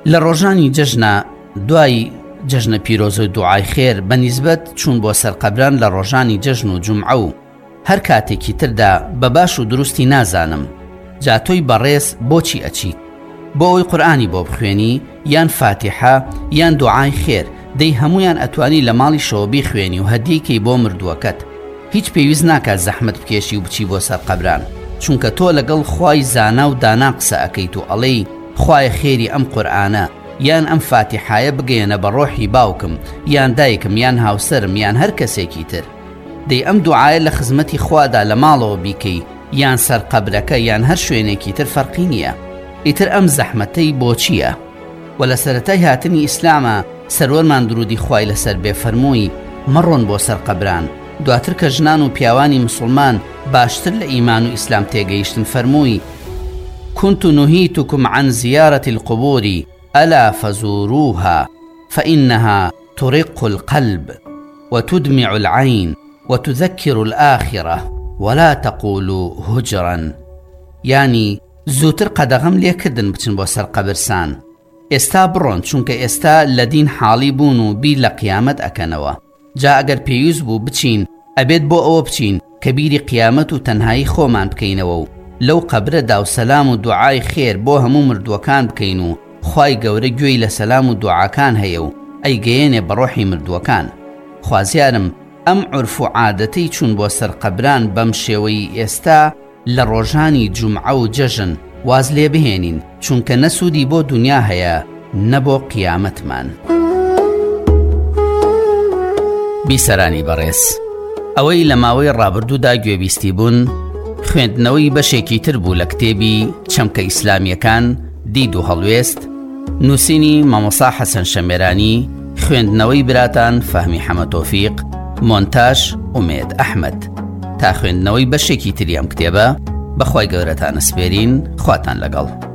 لە ڕۆژانی جەژنە دوای جەژنە پیرۆز و دوعای خێر بەنیسبەت چوون بۆ سەر قەبران لە ڕۆژانی جەژن و جومعە و هەر کاتێکی تردا بە باش و دروستی نازانم جا تۆی بەڕێز بۆچی ئەچیت؟ بۆ ئەوی قورئانی بۆ بخوێنی یان فاتیحە یان دوعای خێر دەی هەمویان ئەتوانی لە ماڵی شەوە بیخوێنی و هەدیەکەی بۆ مردووەکەت. هیچ پێویست ناکات زەحمەت بکێشی و بچی بۆ سەر قەبران، چونکە تۆ لەگەڵ خوای زانا و دانا قسە ئەکەیت و ئەڵێی خوای خێری ئەم قورئانە یان ئەم فاتیحایە بگەێنە بە ڕۆحی باوکم یان دایکم یان هاوسەرم یان هەر کەسێکی تر. دەی ئەم دوعایە لە خزمەتی خوادا لە ماڵەوە بیکەی یان سەر قەبرەکە یان هەر شوێنێکی تر فەرقی نییە. ئیتر ئەم زەحمەتەی بۆچییە؟ و لە سەرەتای هاتنی ئیسلامە سەرۆرمان درودی خوای لەسەر بێ فەرمووی مەڕۆن بۆ سەر قەبران. دواتر کە ژنان و پیاوانی مسلمان باشتر لە ئیمان و ئیسلام تێگەیشتن فەرمووی كنت نهيتكم عن زيارة القبور ألا فزوروها فإنها ترق القلب وتدمع العين وتذكر الآخرة ولا تقولوا هجرا. يعني زوتر قدغم لێکردن بچن بۆ سەر قەبرسان. ئێستا بڕۆن چونکە ئێستا لە دین حاڵی بوون و بیر لە قیامەت ئەکەنەوە. جا ئەگەر پێویست بوو بچین ئەبێت بۆ ئەوە بچین کە بیری قیامەت و تەنهایی خۆمان بکەینەوە و لەو قەبرەدا و سەلام و دوعای خێر بۆ هەموو مردووەکان بکەین و خوای گەورە گوێی لە سەلام و دوعاکان هەیە و ئەیگەیەنێ بە ڕۆحی مردووەکان. خوازیارم ئەم عورف و عادەتەی چوون بۆ سەر قەبران بەم شێوەی ئێستا لە ڕۆژانی جومعە و جەژن واز لێ بهێنین، چونکە نەسوودی بۆ دنیا هەیە نەبۆ قیامەتمان. بیسەرانی بەڕێز، ئەوەی لە ماوەی ڕابردوودا گوێبیستی بوون خوێندنەوەی بەشێکی تر بوو لە کتێبی چەمکە ئیسلامیەکان دید و هەڵوێست، نووسینی مامۆستا حەسەن شەمێرانی، خوێندنەوەی براتان فەهمی حەمەتۆفیق، مۆنتاژ ئومێد ئەحمەد. تا خوێندنەوەی بەشێکی تری ئەم کتێبە بەخوای گەورەتان ئەسپێرین، خواتان لەگەڵ.